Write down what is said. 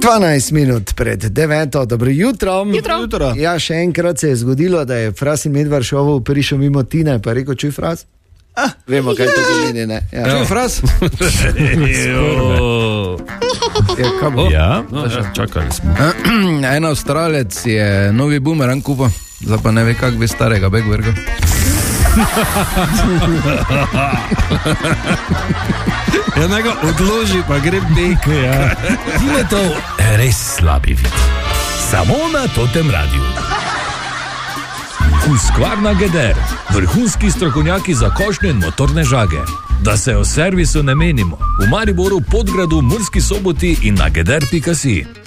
12 minut pred 9. Dobro jutro. Jutro. Ja, še enkrat se je zgodilo, da je Fras in Medvar šovu prišel mimo Tine, pa je rekel, čuj Fras. Vemo, kaj to pomeni, ne? Ja. Čuj Fras. Čakali smo. En Avstralec je novi bumerang kupil, zdaj pa ne ve, kak bi starega Begberga. Ja, nego odloži, pa gre bek. Ja. Tine to res slabi vid. Samo na Totem radiju. Husqvarna Geder, vrhunski strokovnjaki za košnje in motorne žage. Da se o servisu ne menimo. V Mariboru, Podgradu, Murski Soboti in na geder.si.